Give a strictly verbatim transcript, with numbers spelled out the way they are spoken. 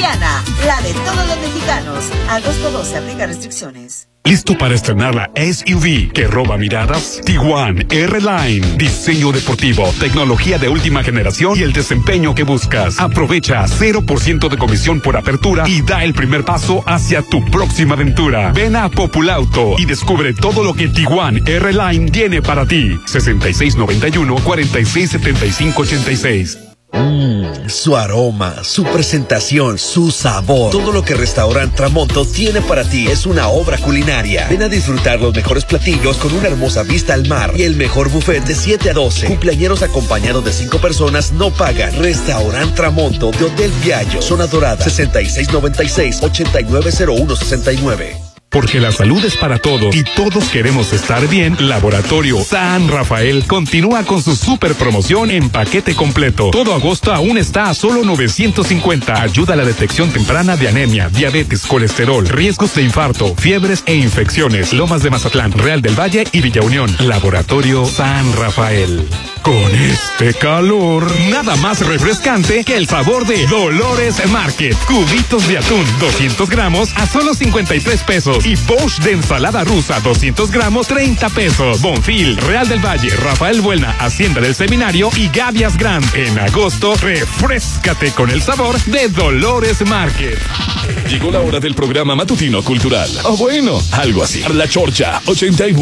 Soriana, la de todos los mexicanos. Agosto doce, aplica restricciones. ¿Listo para estrenar la S U V que roba miradas? Tiguan R-Line. Diseño deportivo, tecnología de última generación y el desempeño que buscas. Aprovecha cero por ciento de comisión por apertura y da el primer paso hacia tu próxima aventura. Ven a Populauto y descubre todo lo que Tiguan R-Line tiene para ti. sesenta y seis noventa y uno, cuarenta y seis setenta y cinco ochenta y seis. Mmm, su aroma, su presentación, su sabor. Todo lo que Restaurant Tramonto tiene para ti es una obra culinaria. Ven a disfrutar los mejores platillos con una hermosa vista al mar y el mejor buffet de siete a doce. Cumpleañeros acompañados de cinco personas no pagan. Restaurant Tramonto de Hotel Viallo, Zona Dorada, sesenta y seis noventa y seis, ochenta y nueve cero uno sesenta y nueve. Porque la salud es para todos y todos queremos estar bien, Laboratorio San Rafael continúa con su super promoción en paquete completo. Todo agosto aún está a solo novecientos cincuenta. Ayuda a la detección temprana de anemia, diabetes, colesterol, riesgos de infarto, fiebres e infecciones. Lomas de Mazatlán, Real del Valle y Villa Unión. Laboratorio San Rafael. Con este calor, nada más refrescante que el sabor de Dolores Market. Cubitos de atún, doscientos gramos a solo cincuenta y tres pesos. Y Bosch de ensalada rusa, doscientos gramos, treinta pesos. Bonfil, Real del Valle, Rafael Buelna, Hacienda del Seminario y Gavias Grand. En agosto, refrescate con el sabor de Dolores Market. Llegó la hora del programa matutino cultural. O bueno, algo así. La Chorcha ochenta y nueve.